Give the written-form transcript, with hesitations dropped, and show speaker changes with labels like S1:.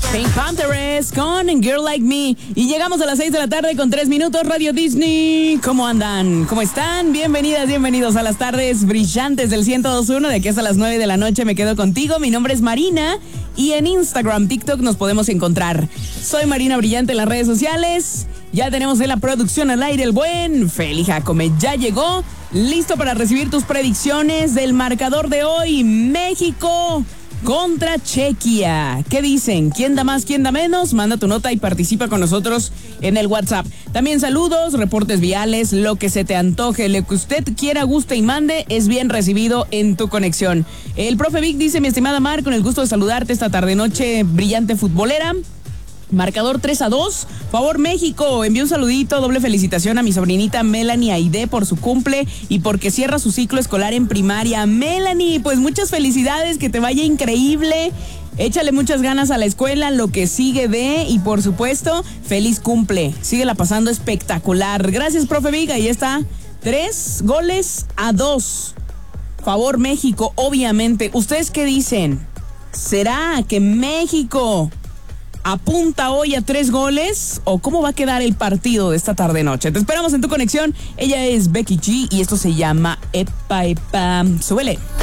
S1: Pink Panthers con Girl Like Me. Y llegamos a las 6 de la tarde con 3 minutos. Radio Disney. ¿Cómo andan? ¿Cómo están? Bienvenidas, bienvenidos a las tardes brillantes del 102.1. De aquí hasta las 9 de la noche me quedo contigo. Mi nombre es Marina y en Instagram, TikTok nos podemos encontrar. Soy Marina Brillante en las redes sociales. Ya tenemos en la producción al aire el buen Feli Jacome. Ya llegó, listo para recibir tus predicciones del marcador de hoy. México contra Chequia. ¿Qué dicen? ¿Quién da más, quién da menos? Manda tu nota y participa con nosotros en el WhatsApp. También saludos, reportes viales, lo que se te antoje, lo que usted quiera, guste y mande, es bien recibido en tu conexión. El profe Vic dice: mi estimada Mar, con el gusto de saludarte esta tarde-noche brillante futbolera. Marcador 3-2, favor México. Envío un saludito, doble felicitación a mi sobrinita Melanie Aide por su cumple y porque cierra su ciclo escolar en primaria. Melanie, pues muchas felicidades, que te vaya increíble. Échale muchas ganas a la escuela, lo que sigue de, y por supuesto, feliz cumple. Síguela pasando espectacular. Gracias, profe Viga. Ahí está, 3-2. Favor México, obviamente. ¿Ustedes qué dicen? ¿Será que México apunta hoy a 3 goles? ¿O cómo va a quedar el partido de esta tarde-noche? Te esperamos en tu conexión. Ella es Becky G y esto se llama Epa Epa. Súbele.